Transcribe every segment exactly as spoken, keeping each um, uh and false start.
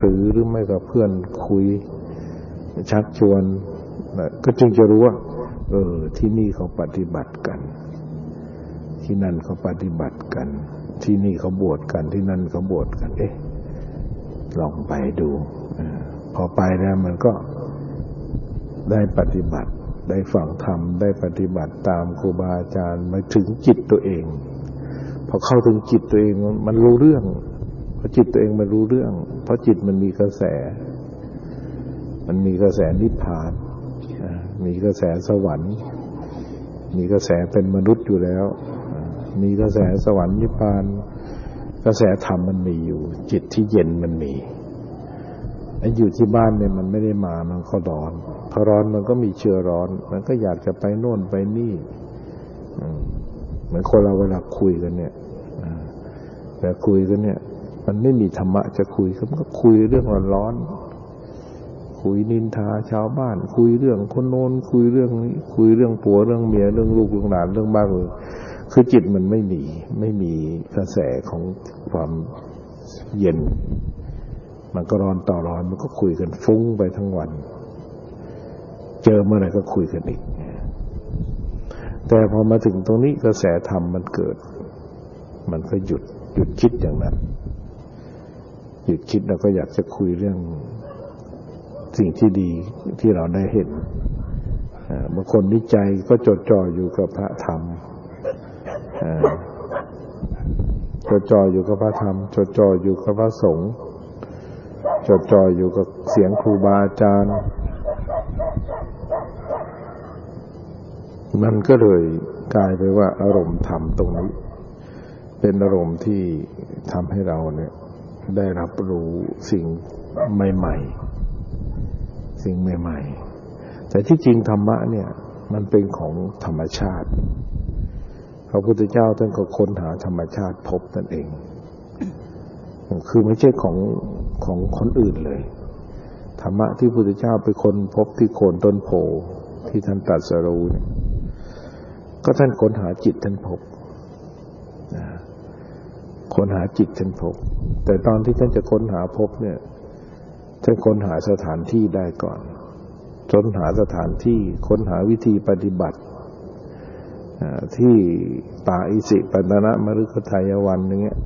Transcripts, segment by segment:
สือหรือไม่กับเพื่อนคุยชักชวนก็จึงจะรู้ว่าเออที่นี่เขาปฏิบัติกันที่นั่นเขาปฏิบัติกันที่นี่เขาบวชกันที่นั่นเขาบวชกันเอ๊ะลองไปดูพอไปแล้วมันก็ได้ปฏิบัติได้ฟังธรรมได้ปฏิบัติตามครูบาอาจารย์มาถึงจิตตัวเองพอเข้าถึงจิตตัวเองมันรู้เรื่องเพราะจิตตัวเองมันรู้เรื่องเพราะจิตมันมีกระแสมันมีกระแสนิพพานมีกระแสสวรรค์มีกระแสเป็นมนุษย์อยู่แล้วมีกระแสสวรรค์นิพพานกระแสธรรมมันมีอยู่จิตที่เย็นมันมีไอ้อยู่ที่บ้านเนี่ยมันไม่ได้มามันก็ร้อนพอร้อนมันก็มีเชื้อร้อนมันก็อยากจะไปโน่นไปนี่เหมือนคนเราเวลาคุยกันเนี่ยเวลาคุยกันเนี่ยมันไม่มีธรรมะจะคุยมันก็คุยเรื่องร้อนคุยนินทาชาวบ้านคุยเรื่องคนโน้นคุยเรื่องนี้คุยเรื่องผัวเรื่องเมียเรื่องลูกเรื่องหลานเรื่องบ้านเมืองคือจิตมันไม่มีไม่มีกระแสของความเย็นมันก็ร้อนต่อร้อนมันก็คุยกันฟุ้งไปทั้งวันเจอเมื่อไหร่ก็คุยกันอีกแต่พอมาถึงตรงนี้กระแสธรรมมันเกิดมันก็หยุดหยุดคิดอย่างนั้นหยุดคิดแล้วก็อยากจะคุยเรื่องสิ่งที่ดีที่เราได้เห็นบางคนนิจใจก็จดจ่ออยู่กับพระธรรมจดจ่ออยู่กับพระธรรมจดจ่ออยู่กับพระสงฆ์จดจ่ออยู่กับเสียงครูบาอาจารย์มันก็เลยกลายไปว่าอารมณ์ธรรมตรงนี้เป็นอารมณ์ที่ทำให้เราเนี่ยได้รับรู้สิ่งใหม่ๆสิ่งใหม่ๆแต่ที่จริงธรรมะเนี่ยมันเป็นของธรรมชาติพระพุทธเจ้าท่านก็ค้นหาธรรมชาติพบนั่นเองคือไม่ใช่ของของคนอื่นเลยธรรมะที่พระพุทธเจ้าไปค้นพบที่โคนต้นโพที่ท่านตรัสรู้เนี่ยก็ท่านค้นหาจิตท่านพบค้นหาจิตท่านพบแต่ตอนที่ท่านจะค้นหาพบเนี่ยท่านค้นหาสถานที่ได้ก่อนค้นหาสถานที่ค้นหาวิธีปฏิบัติที่ป่าอิสิปตนมฤคทายวันอย่างเงี้ย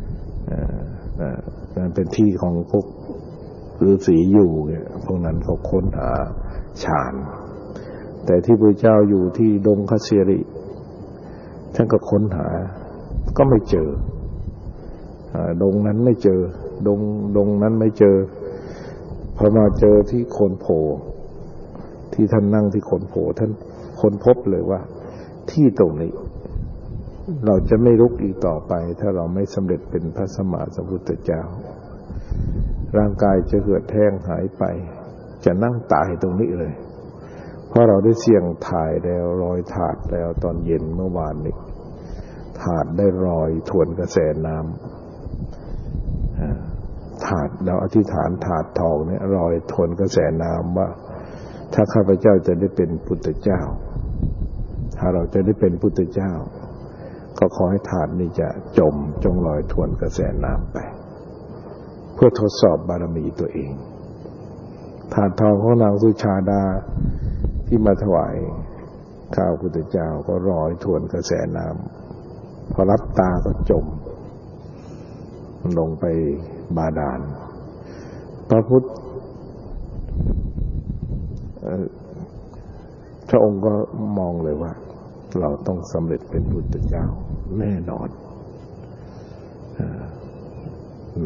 มันเป็นที่ของพวกฤาษีอยู่เนี่ยพวกนั้นเขาค้นหาฌานแต่ที่พระเจ้าอยู่ที่ดงคเสริท่านก็ค้นหาก็ไม่เจอดงนั้นไม่เจอดงดงนั้นไม่เจอพอมาเจอที่โคนโพที่ท่านนั่งที่โคนโพท่านค้นพบเลยว่าที่ตรงนี้เราจะไม่ลุกอีกต่อไปถ้าเราไม่สำเร็จเป็นพระสัมมาสัมพุทธเจ้าร่างกายจะเหือดแห้งหายไปจะนั่งตายตรงนี้เลยเพราะเราได้เสี่ยงถ่ายแล้วลอยถาดแล้วตอนเย็นเมื่อวานนี้ถาดได้ลอยทวนกระแสน้ำถาดเราอธิษฐานถาดทองเนี่ยลอยทวนกระแสน้ำว่าถ้าข้าพเจ้าจะได้เป็นพุทธเจ้าถ้าเราจะได้เป็นพุทธเจ้าก็ขอให้ถาดนี้จะจมจงลอยทวนกระแสน้ำไปเพื่อทดสอบบารมีตัวเองถาดทองของนางสุชาดาที่มาถวายข้าวพุทธเจ้าก็ลอยทวนกระแสน้ำพอรับตาก็จมลงไปบาดาลพระพุทธพระองค์ก็มองเลยว่าเราต้องสำเร็จเป็นพุทธเจ้าแน่นอนใน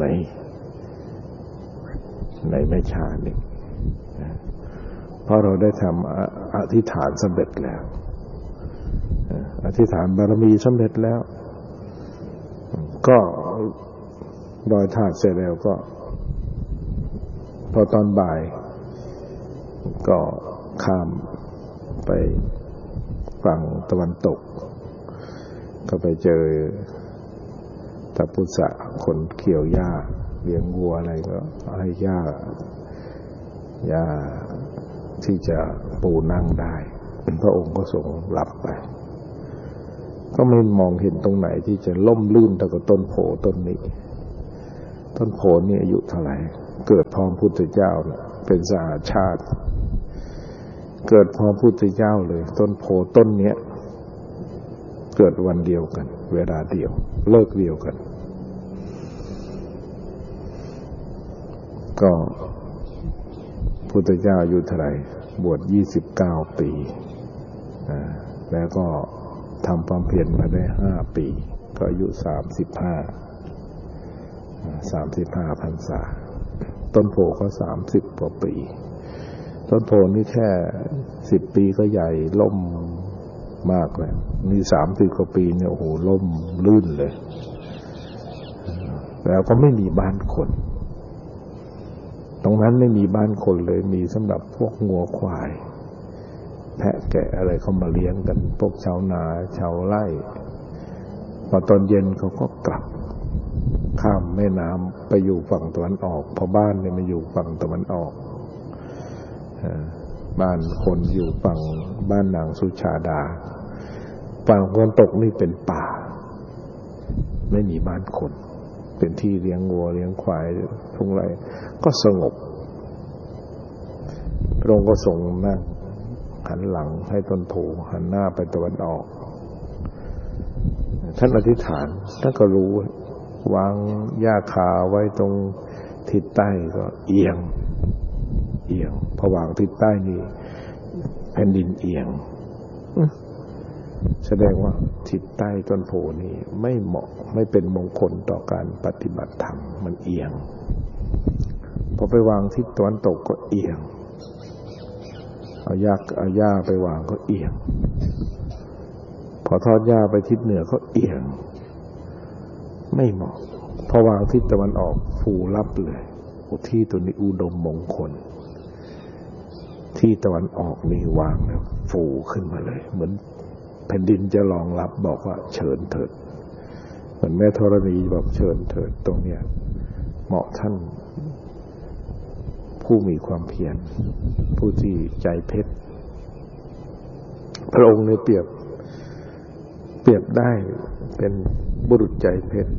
ในไม่ช้านี้เพราะเราได้ทำอธิษฐานสำเร็จแล้วอธิษฐานบารมีสำเร็จแล้วก็ลอยถาดเสร็จแล้วก็พอตอนบ่ายก็ข้ามไปฝั่งตะวันตกก็ไปเจอตะปุษะคนเกี่ยวหญ้าเลี้ยงวัวอะไรก็ให้หญ้าหญ้าที่จะปูนั่งได้พระองค์ก็ทรงหลับไปก็ไม่มองเห็นตรงไหนที่จะล่มลื่นเท่ากับต้นโพต้นนี้ต้นโพนี่อายุเท่าไหร่เกิดพร้อมพุทธเจ้านะเป็นสหชาติเกิดพร้อมพุทธเจ้าเลยต้นโพต้นเนี้ยเกิดวันเดียวกันเวลาเดียวเลิกเดียวกันก็พุทธเจ้าอายุเท่าไหร่บวชยี่สิบเก้าปีอ่าแล้วก็ทำความเพียรมาได้ห้าปีก็อายุสามสิบห้าสามสิบห้าพรรษาต้นโพก็สามสิบกว่าปีต้นโพนี่แค่สิบปีก็ใหญ่ล่มมากแล้วนี่สามสิบกว่าปีเนี่ยโอ้โหล่มลื่นเลยแล้วก็ไม่มีบ้านคนตรงนั้นไม่มีบ้านคนเลยมีสำหรับพวกงัวควายแพะแกะอะไรเขามาเลี้ยงกันพวกชาวนาชาวไร่พอตอนเย็นเขาก็กลับข้ามแม่น้ำไปอยู่ฝั่งตะวันออกพอบ้านเนี่ยมาอยู่ฝั่งตะวันออกบ้านคนอยู่ฝั่งบ้านนางสุชาดาฝั่งตะวันตกนี่เป็นป่าไม่มีบ้านคนเป็นที่เลี้ยงวัวเลี้ยงควายทุ่งไร่ก็สงบพระองค์ก็ทรงนั่งหันหลังให้ต้นโพหันหน้าไปตะวันออกท่านอธิษฐานท่านก็รู้วางหญ้าคาไว้ตรงทิศใต้ก็เอียงเอียงพอวางทิศใต้นี่แผ่นดินเอียงแสดงว่าทิศใต้ต้นโพนี้ไม่เหมาะไม่เป็นมงคลต่อการปฏิบัติธรรมมันเอียงพอไปวางทิศตะวันตกก็เอียงเอาหญ้าเอาหญ้าไปวางก็เอียงพอทอดหญ้าไปทิศเหนือก็เอียงไม่เหมาะพอวางทิศตะวันออกฟูรับเลยที่ตัวนี้อุดมมงคลที่ตะวันออกนี่วางแล้วฟูขึ้นมาเลยเหมือนแผ่นดินจะรองรับบอกว่าเชิญเถิดเหมือนแม่ธรณีบอกเชิญเถิดตรงเนี้ยเหมาะท่านผู้มีความเพียรผู้ที่ใจเพชรพระองค์เนี่ยเปรียบเปรียบได้เป็นบุรุษใจเพชร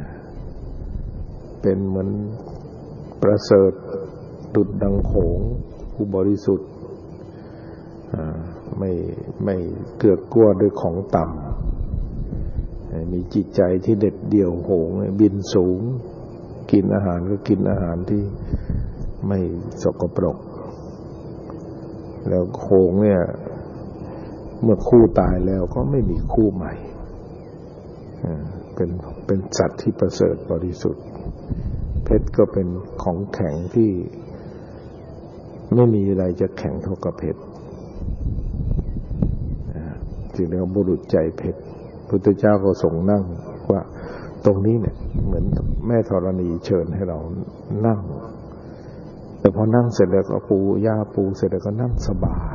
เป็นเหมือนประเสริฐดุจดังโขงผู้บริสุทธิ์ไม่ไม่เกลือกกลัวด้วยของต่ำมีจิตใจที่เด็ดเดี่ยวโหงบินสูงกินอาหารก็กินอาหารที่ไม่สกปรกแล้วโขงเนี่ยเมื่อคู่ตายแล้วก็ไม่มีคู่ใหม่เป็นเป็นสัตว์ที่ประเสริฐบริสุทธิ์เพชรก็เป็นของแข็งที่ไม่มีอะไรจะแข็งเท่ากับเพชรจึงเรียกว่าบุรุษใจเพชรพุทธเจ้าก็ทรงนั่งว่าตรงนี้เนี่ยเหมือนแม่ธรณีเชิญให้เรานั่งแต่พอนั่งเสร็จแล้วก็ปูหญ้าปูเสร็จแล้วก็นั่งสบาย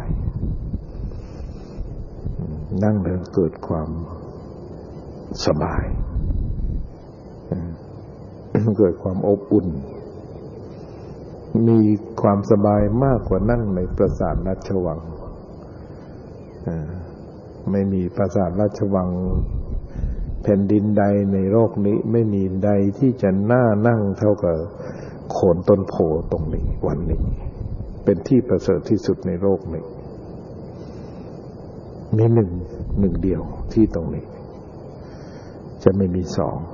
นั่งแล้วเกิดความสบายเกิดความอบอุ่นมีความสบายมากกว่านั่งในปราสาทราชวังไม่มีปราสาทราชวังแผ่นดินใดในโลกนี้ไม่มีใดที่จะน่านั่งเท่ากับโคนต้นโพตรงนี้วันนี้เป็นที่ประเสริฐที่สุดในโลกนี้มีหนึ่งหนึ่งเดียวที่ตรงนี้จะไม่มีสอง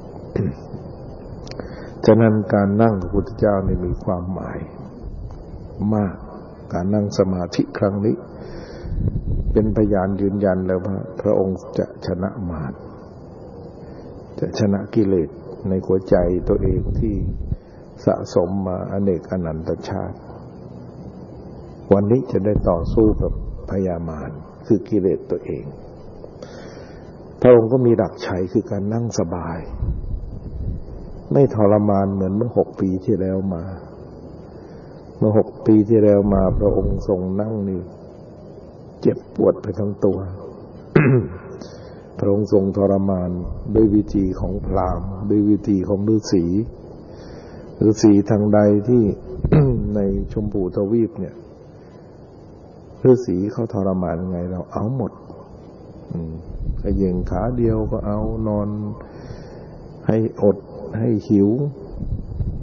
ฉะนั้นการนั่งของพระพุทธเจ้านี่มีความหมายมากการนั่งสมาธิครั้งนี้เป็นพยานยืนยันแล้วว่าพระองค์จะชนะมารจะชนะกิเลสในหัวใจตัวเองที่สะสมมาอเนกอนันตชาติวันนี้จะได้ต่อสู้กับพยามารคือกิเลสตัวเองพระองค์ก็มีหลักชัยคือการนั่งสบายไม่ทรมานเหมือนเมื่อหกปีที่แล้วมาเมื่อหกปีที่แล้วมาพระองค์ทรงนั่งนี่เจ็บปวดไปทั้งตัว พระองค์ทรงทรมานด้วยวิธีของพราหมณ์ด้วยวิธีของฤาษีฤาษีทางใดที่ ในชมพูทวีปเนี่ยฤาษีเขาทรมานไงเราเอาหมดขยิงขาเดียวก็เอานอนให้อดให้หิว